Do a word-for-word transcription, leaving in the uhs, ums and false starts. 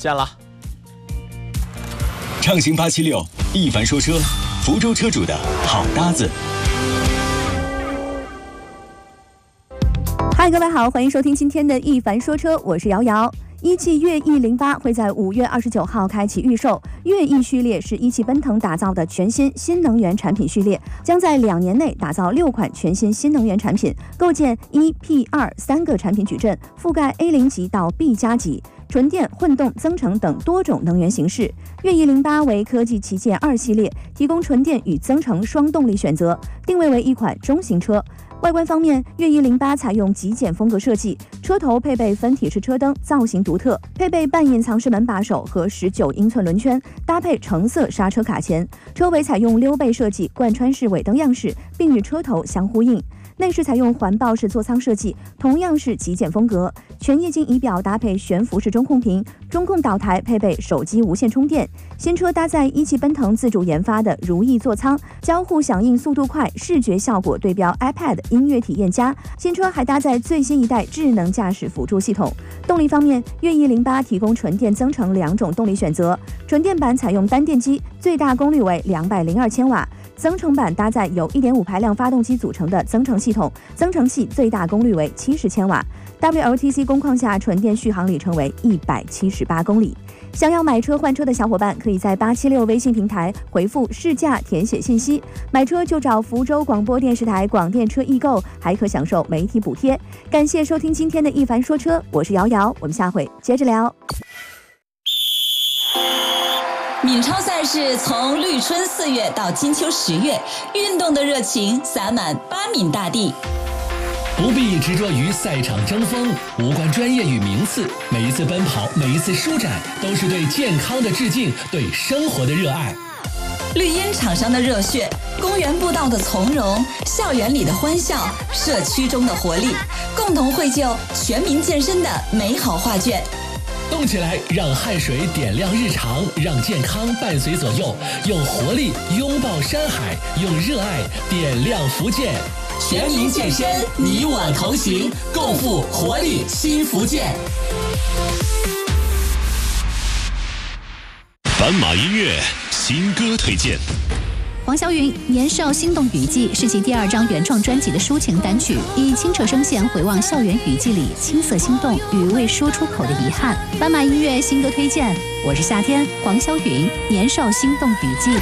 见了。 畅行八七六，一凡说车，福州车主的好搭子。 嗨，各位好，欢迎收听今天的一凡说车，我是瑶瑶。一汽悦翼零八会在五月二十九号开启预售。悦翼序列是一汽奔腾打造的全新新能源产品序列，将在两年内打造六款全新新能源产品，构建 一 P 二 三个产品矩阵，覆盖 A 零 级到 B 加级。纯电、混动、增程等多种能源形式。悦翼零八为科技旗舰二系列，提供纯电与增程双动力选择，定位为一款中型车。外观方面，悦翼零八采用极简风格设计，车头配备分体式车灯，造型独特，配备半隐藏式门把手和十九英寸轮圈，搭配橙色刹车卡钳。车尾采用溜背设计，贯穿式尾灯样式，并与车头相呼应。内饰采用环抱式座舱设计，同样是极简风格。全液晶仪表搭配悬浮式中控屏，中控岛台配备手机无线充电。新车搭载一汽奔腾自主研发的如意座舱，交互响应速度快，视觉效果对标 iPad 音乐体验佳。新车还搭载最新一代智能驾驶辅助系统。动力方面，悦翼零八提供纯电增程两种动力选择，纯电版采用单电机，最大功率为两百零二千瓦。增程版搭载由 一点五 排量发动机组成的增程系统，增程器最大功率为七十千瓦。W L T C 工况下纯电续航里程为一百七十八公里。想要买车换车的小伙伴，可以在八七六微信平台回复试驾填写信息，买车就找福州广播电视台广电车易购，还可享受媒体补贴。感谢收听今天的一凡说车，我是瑶瑶，我们下回接着聊。 闽超赛事从绿春四月到金秋十月，运动的热情洒满巴闽大地。 不必执着于赛场争锋，无关专业与名次，每一次奔跑，每一次舒展，都是对健康的致敬，对生活的热爱。 绿茵场上的热血，公园步道的从容，校园里的欢笑，社区中的活力，共同绘就全民健身的美好画卷。 动起来，让汗水点亮日常，让健康伴随左右，用活力拥抱山海，用热爱点亮福建。 全民健身，你我同行，共赴活力新福建。 斑马音乐新歌推荐。 黄晓云《年少心动雨季》是其第二张原创专辑的抒情单曲，以清澈声线回望校园雨季里青涩心动与未说出口的遗憾。斑马音乐新歌推荐，我是夏天，黄晓云《年少心动雨季》。